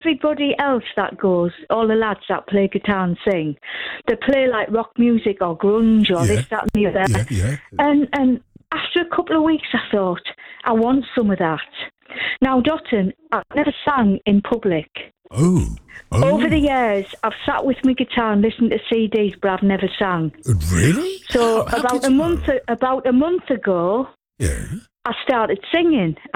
everybody else that goes, all the lads that play guitar and sing, they play like rock music or grunge or this, that and the other. Yeah. And after a couple of weeks, I thought, I want some of that. Now, Dotton, I've never sang in public. Oh. Over the years, I've sat with my guitar and listened to CDs, but I've never sang. Really? So about a month ago, Yeah. I started singing.